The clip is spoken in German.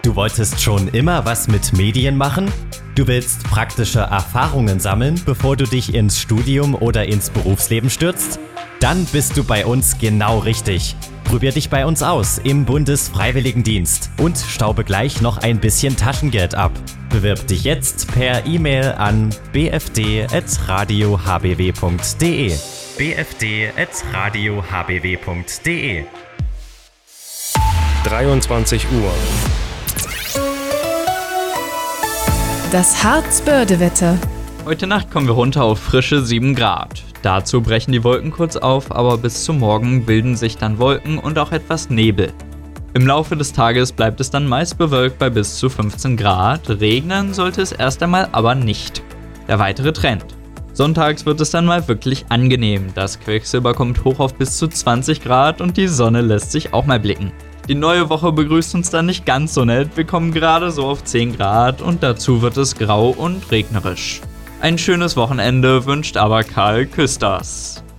Du wolltest schon immer was mit Medien machen? Du willst praktische Erfahrungen sammeln, bevor du dich ins Studium oder ins Berufsleben stürzt? Dann bist du bei uns genau richtig. Probier dich bei uns aus im Bundesfreiwilligendienst und staube gleich noch ein bisschen Taschengeld ab. Bewirb dich jetzt per E-Mail an bfd@radiohbw.de. bfd@radiohbw.de. 23 Uhr. Das Harz-Börde-Wetter. Heute Nacht kommen wir runter auf frische 7 Grad. Dazu brechen die Wolken kurz auf, aber bis zum Morgen bilden sich dann Wolken und auch etwas Nebel. Im Laufe des Tages bleibt es dann meist bewölkt bei bis zu 15 Grad. Regnen sollte es erst einmal aber nicht. Der weitere Trend. Sonntags wird es dann mal wirklich angenehm. Das Quecksilber kommt hoch auf bis zu 20 Grad und die Sonne lässt sich auch mal blicken. Die neue Woche begrüßt uns dann nicht ganz so nett, wir kommen gerade so auf 10 Grad und dazu wird es grau und regnerisch. Ein schönes Wochenende wünscht aber Karl Küsters.